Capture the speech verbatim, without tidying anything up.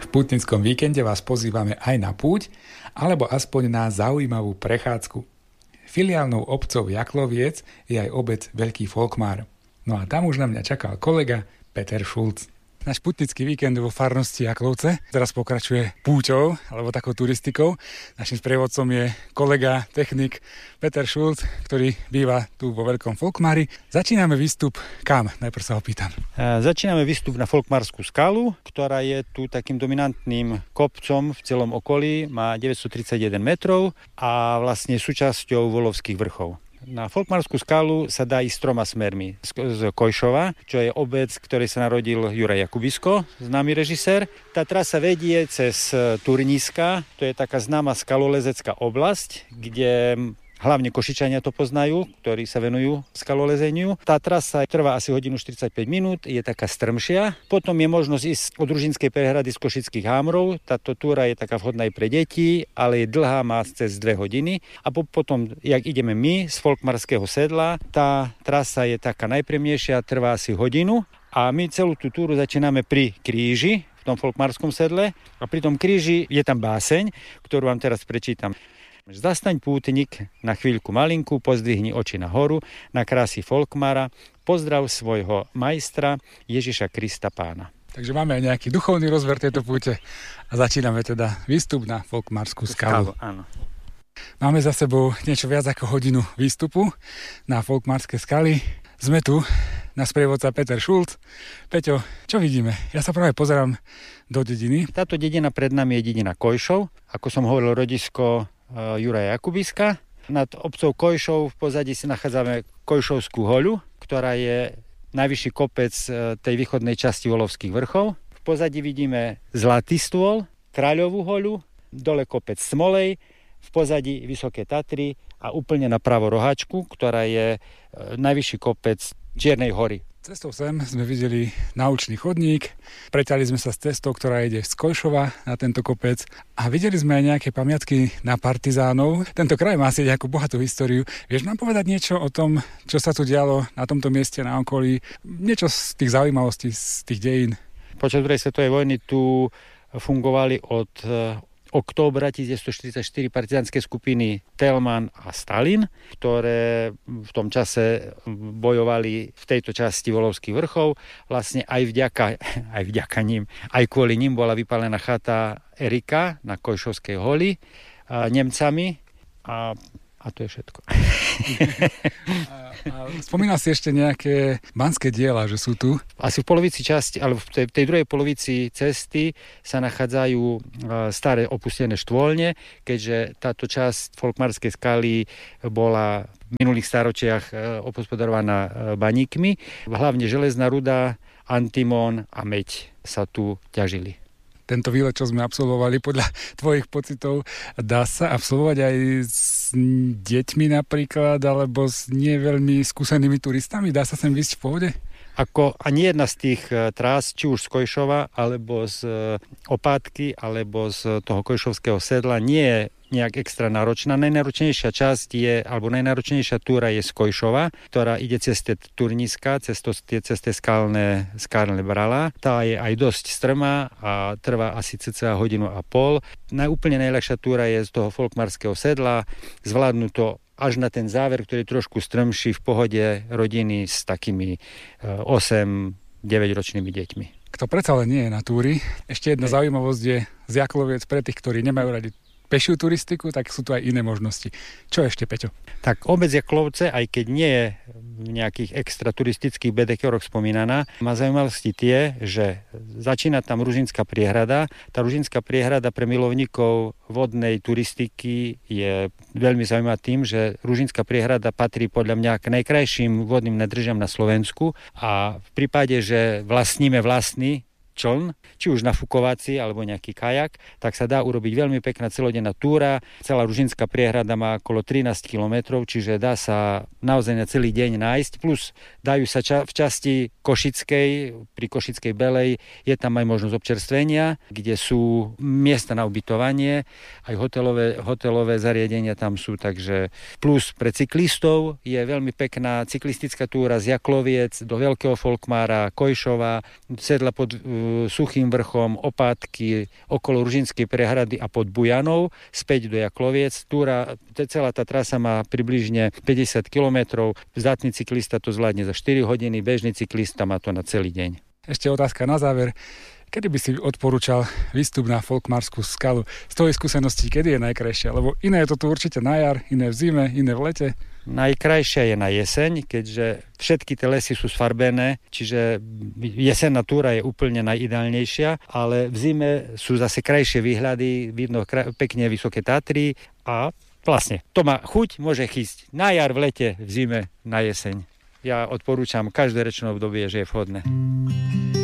pútnickom víkende vás pozývame aj na púť, alebo aspoň na zaujímavú prechádzku. Filiálnou obcov Jakloviec je aj obec Veľký Folkmár. No a tam už na mňa čakal kolega Peter Šulc. Náš putnický víkend vo farnosti Jaklovce teraz pokračuje púťou, alebo takou turistikou. Našim sprievodcom je kolega, technik Peter Šulc, ktorý býva tu vo Veľkom Folkmári. Začíname výstup kam? Najprv sa ho pýtam. Začíname výstup na Folkmárskú skalu, ktorá je tu takým dominantným kopcom v celom okolí, má deväťstotridsaťjeden metrov a vlastne súčasťou Volovských vrchov. Na Folkmárskú skalu sa dá ísť troma smermi. Z Kojšova, čo je obec, ktorej sa narodil Juraj Jakubisko, známy režisér. Tá trasa vedie cez Turniska, to je taká známa skalolezecká oblasť, kde hlavne Košičania to poznajú, ktorí sa venujú skalolezeniu. Tá trasa trvá asi hodinu štyridsaťpäť minút, je taká strmšia. Potom je možnosť ísť od Ružinskej prehrady z Košických Hámrov. Táto túra je taká vhodná aj pre deti, ale je dlhá, má cez dve hodiny. A po, potom, jak ideme my z Folkmarského sedla, tá trasa je taká najpremnejšia, trvá asi hodinu. A my celú tú túru začíname pri kríži, v tom Folkmarskom sedle. A pri tom kríži je tam báseň, ktorú vám teraz prečítam. Zastaň pútnik na chvíľku malinku, pozdvihni oči nahoru, na krásy Folkmára, pozdrav svojho majstra Ježiša Krista Pána. Takže máme aj nejaký duchovný rozver tejto púte a začíname teda výstup na Folkmárskú skalu. Áno. Máme za sebou niečo viac ako hodinu výstupu na Folkmárske skaly. Sme tu, náš sprievodca Peter Šulc. Peťo, čo vidíme? Ja sa práve pozerám do dediny. Táto dedina pred nami je dedina Kojšov. Ako som hovoril, rodisko Juraja Jakubiska. Nad obcov Kojšov v pozadí si nachádzame Kojšovskú hoľu, ktorá je najvyšší kopec tej východnej časti Volovských vrchov. V pozadí vidíme Zlatý stôl, Kráľovú hoľu, dole kopec Smolej, v pozadí Vysoké Tatry a úplne napravo Rohačku, ktorá je najvyšší kopec Čiernej hory. Cestou sem sme videli naučný chodník, preťali sme sa s cestou, ktorá ide z Kojšova na tento kopec a videli sme aj nejaké pamiatky na partizánov. Tento kraj má si nejakú bohatú históriu. Vieš nám povedať niečo o tom, čo sa tu dialo na tomto mieste, na okolí? Niečo z tých zaujímavostí, z tých dejín? Počas druhej svetovej vojny tu fungovali od októbra devätnásťstoštyridsaťštyri partizánske skupiny Telman a Stalin, ktoré v tom čase bojovali v tejto časti Volovských vrchov. Vlastne aj vďaka, aj vďaka ním, aj kvôli ním bola vypálená chata Erika na Kojšovskej holi Nemcami a, a to je všetko. A, a spomínal si ešte nejaké banské diela, že sú tu? Asi v polovici časti, alebo v tej, tej druhej polovici cesty sa nachádzajú staré opustené štôlne, keďže táto časť Folkmárskej skaly bola v minulých stáročiach obhospodarovaná baníkmi. Hlavne železná ruda, antimón a meď sa tu ťažili. Tento výlet, čo sme absolvovali, podľa tvojich pocitov, dá sa absolvovať aj s deťmi napríklad, alebo s nie veľmi skúsenými turistami? Dá sa sem výsť v pohode? Ako ani jedna z tých trás, či už z Kojšova, alebo z Opátky, alebo z toho Kojšovského sedla, nie je nejak extra náročná. Najnáročnejšia časť je, alebo najnáročnejšia túra je z Kojšova, ktorá ide cez tie Turniska, cez, to, cez tie skalné, skalné brala. Tá je aj dosť strmá a trvá asi cca hodinu a pol. Najúplne najľahšia túra je z toho Folkmárskeho sedla, zvládnu to až na ten záver, ktorý je trošku strmší, v pohode rodiny s takými osem deväť ročnými deťmi. Kto predsa len nie je na túri, ešte jedna zaujímavosť je z Jakloviec pre tých, ktorí nemajú radi pešiu turistiku, tak sú tu aj iné možnosti. Čo ešte, Peťo? Tak obec Jaklovce, aj keď nie je v nejakých extra turistických bedekoroch spomínaná, má zaujímavosti tie, že začína tam Ružinská priehrada. Tá Ružinská priehrada pre milovníkov vodnej turistiky je veľmi zaujímavá tým, že Ružinská priehrada patrí podľa mňa k najkrajším vodným nádržiam na Slovensku a v prípade, že vlastníme vlastný čln, či už nafukovací alebo nejaký kajak, tak sa dá urobiť veľmi pekná celodenná túra. Celá Ružinská priehrada má okolo trinásť kilometrov, čiže dá sa naozaj na celý deň nájsť. Plus dajú sa ča- v časti Košickej, pri Košickej Belej, je tam aj možnosť občerstvenia, kde sú miesta na ubytovanie, aj hotelové, hotelové zariadenia tam sú, takže plus pre cyklistov je veľmi pekná cyklistická túra z Jakloviec do Veľkého Folkmára, Kojšova, sedla pod Suchým vrchom, Opátky, okolo Ružinskej prehrady a pod Bujanou, späť do Jakloviec. Túra, celá tá trasa má približne päťdesiat kilometrov. Zdatný cyklista to zvládne za štyri hodiny, bežný cyklista má to na celý deň. Ešte otázka na záver. Kedy by si odporúčal výstup na Folkmarskú skalu? Z tvojej skúsenosti, kedy je najkrajšia? Lebo iné je to tu určite na jar, iné v zime, iné v lete. Najkrajšia je na jeseň, keďže všetky tie lesy sú sfarbené, čiže jesenná túra je úplne najideálnejšia, ale v zime sú zase krajšie výhľady, vidno kra- pekne vysoké Tatry a vlastne to má chuť, môže chýsť na jar, v lete, v zime, na jeseň. Ja odporúčam každé ročné obdobie, že je vhodné.